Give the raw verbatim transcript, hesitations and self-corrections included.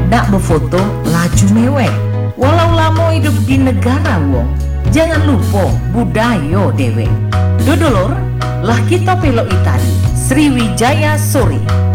nak befoto laju mewek. Walau lamo hidup di negara wong, jangan lupa budaya dewek. Dodolor, lah kita pelok tadi Sriwijaya Sore.